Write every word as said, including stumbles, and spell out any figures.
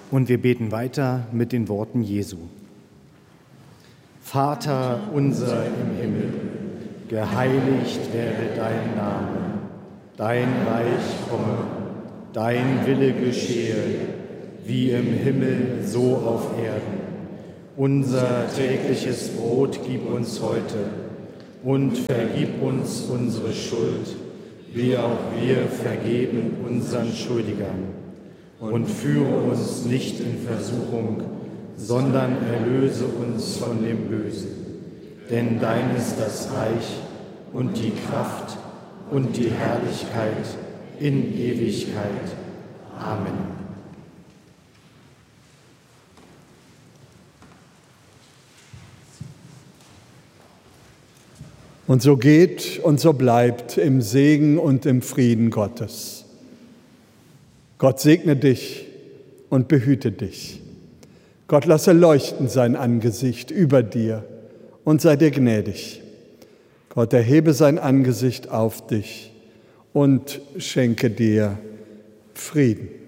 Und wir beten weiter mit den Worten Jesu. Vater unser im Himmel, geheiligt werde dein Name, dein Reich komme, dein Wille geschehe, wie im Himmel, so auf Erden. Unser tägliches Brot gib uns heute und vergib uns unsere Schuld, wie auch wir vergeben unseren Schuldigern. Und führe uns nicht in Versuchung, sondern erlöse uns von dem Bösen. Denn dein ist das Reich und die Kraft und die Herrlichkeit in Ewigkeit. Amen. Und so geht und so bleibt im Segen und im Frieden Gottes. Gott segne dich und behüte dich. Gott lasse leuchten sein Angesicht über dir und sei dir gnädig. Gott erhebe sein Angesicht auf dich und schenke dir Frieden.